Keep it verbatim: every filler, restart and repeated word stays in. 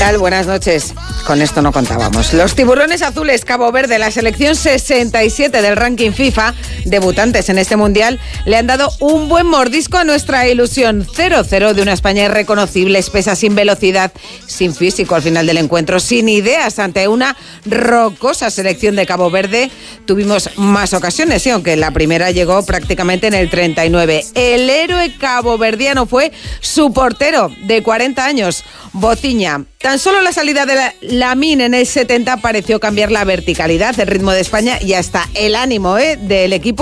tal? Buenas noches. Con esto no contábamos. Los tiburones azules Cabo Verde, la selección sesenta y siete del ranking FIFA, debutantes en este mundial, le han dado un buen mordisco a nuestra ilusión. cero cero de una España irreconocible, espesa, sin velocidad, sin físico al final del encuentro, sin ideas ante una rocosa selección de Cabo Verde. Tuvimos más ocasiones, sí, aunque la primera llegó prácticamente en el treinta y nueve. El héroe caboverdiano fue su portero, de cuarenta años, Bociña. Tan solo la salida de la Lamín en el setenta pareció cambiar la verticalidad, el ritmo de España y hasta el ánimo ¿eh? del equipo.